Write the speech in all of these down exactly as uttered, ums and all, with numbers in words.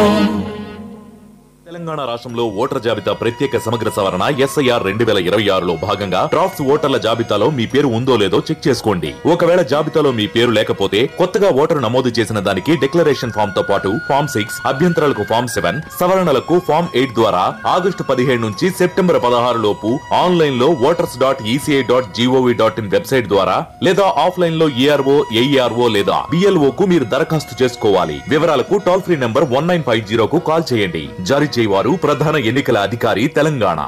తెలంగాణ రాష్ట్రంలో ఓటర్ జాబితా ప్రత్యేక సమగ్ర సవరణ ఎస్ఐఆర్ రెండు వేల ఇరవై ఆరులో భాగంగా డ్రాఫ్ట్స్ ఓటర్ల జాబితాలో మీ పేరు ఉందో లేదో చెక్ చేసుకోండి. ఒకవేళ జాబితాలో మీ పేరు లేకపోతే కొత్తగా ఓటరు నమోదు చేసిన దానికి డిక్లరేషన్ ఫామ్ తో పాటు ఫామ్ సిక్స్ అభ్యంతరాలకు ఫామ్ సెవెన్ సవరణలకు ఫామ్ ఎయిట్ ద్వారా ఆగస్టు పదిహేడు నుంచి సెప్టెంబర్ పదహారు లోపు ఆన్లైన్ లో voters dot ECI dot GOV dot in website ద్వారా లేదా ఆఫ్లైన్ లో ఈఆర్ఓ ఏఈఆర్ఓ లేదా బిఎల్ఓ కు మీరు దరఖాస్తు చేసుకోవాలి. వివరాలకు toll free number one nine five జీరోకు call చేయండి. జారీ వారు ప్రధాన ఎన్నికల అధికారి తెలంగాణ.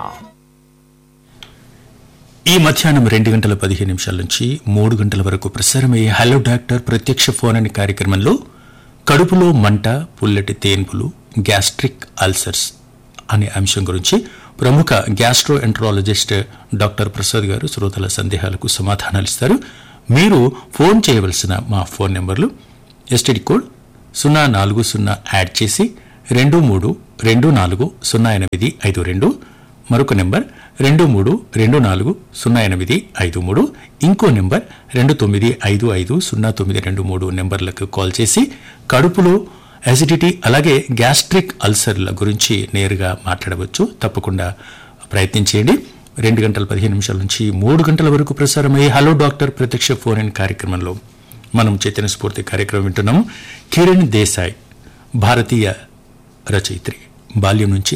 ఈ మధ్యాహ్నం రెండు గంటల పదిహేను నిమిషాల నుంచి మూడు గంటల వరకు ప్రసారమయ్యే హలో డాక్టర్ ప్రత్యక్ష ఫోన్ అనే కార్యక్రమంలో కడుపులో మంట, పుల్లటి తేన్పులు, గ్యాస్ట్రిక్ అల్సర్స్ అనే అంశం గురించి ప్రముఖ గ్యాస్ట్రో ఎంట్రాలజిస్ట్ డాక్టర్ ప్రసాద్ గారు శ్రోతల సందేహాలకు సమాధానాలు ఇస్తారు. మీరు ఫోన్ చేయవలసిన మా ఫోన్ నెంబర్లు ఎస్టీడీ కోడ్ సున్నా నాలుగు సున్నా యాడ్ చేసి రెండు మూడు రెండు నాలుగు సున్నా ఎనిమిది ఐదు రెండు, మరొక నెంబర్ రెండు మూడు రెండు నాలుగు సున్నా ఎనిమిది ఐదు మూడు, ఇంకో నెంబర్ రెండు తొమ్మిది ఐదు ఐదు సున్నా తొమ్మిది రెండు మూడు నెంబర్లకు కాల్ చేసి కడుపులో అసిడిటీ అలాగే గ్యాస్ట్రిక్ అల్సర్ల గురించి నేరుగా మాట్లాడవచ్చు. తప్పకుండా ప్రయత్నించేయండి. రెండు గంటల పదిహేను నిమిషాల నుంచి మూడు గంటల వరకు ప్రసారమయ్యే హలో డాక్టర్ ప్రత్యక్ష ఫోన్ ఇన్ కార్యక్రమంలో మనం చైతన్య స్ఫూర్తి కార్యక్రమం వింటున్నాము. కిరణ్ దేశాయ్ భారతీయ రచయిత్రి. బాల్యం నుంచి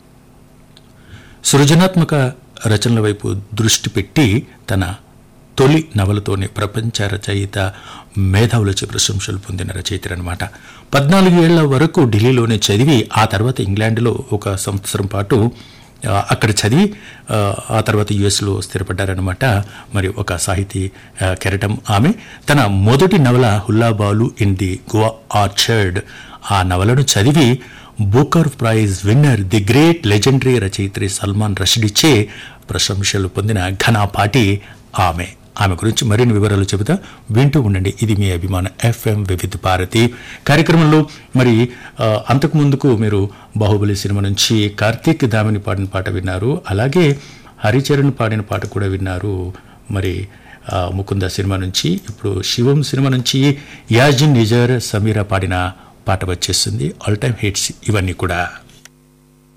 సృజనాత్మక రచనల వైపు దృష్టి పెట్టి తన తొలి నవలతోనే ప్రపంచ రచయిత మేధావులచే ప్రశంసలు పొందిన రచయిత్రి అనమాట. పద్నాలుగు ఏళ్ల వరకు ఢిల్లీలోనే చదివి ఆ తర్వాత ఇంగ్లాండ్లో ఒక సంవత్సరం పాటు అక్కడ చదివి ఆ తర్వాత యుఎస్లో స్థిరపడ్డారనమాట. మరి ఒక సాహితీ కెరటం ఆమె. తన మొదటి నవల హుల్లాబాలు ఇన్ ది గోవా ఆర్చర్డ్ ఆ నవలను చదివి Booker prize winner the great legendary రచయిత్రి సల్మాన్ రషీద్చే ప్రశంసలు పొందిన ఘనాపాటి ఆమె. ఆమె గురించి మరిన్ని వివరాలు చెబుతా వింటూ ఉండండి. ఇది మీ అభిమాన ఎఫ్ఎం వివిధ భారతి కార్యక్రమంలో. మరి అంతకు ముందుకు మీరు బాహుబలి సినిమా నుంచి కార్తీక్ దామిని పాడిన పాట విన్నారు. అలాగే హరిచరణ్ పాడిన పాట కూడా విన్నారు. మరి ముకుంద సినిమా నుంచి. ఇప్పుడు శివం సినిమా నుంచి యాజిన్ నిజర్ సమీరా పాడిన పాట వచ్చేస్తుంది. ఆల్ టైమ్ హిట్స్ ఇవన్నీ కూడా.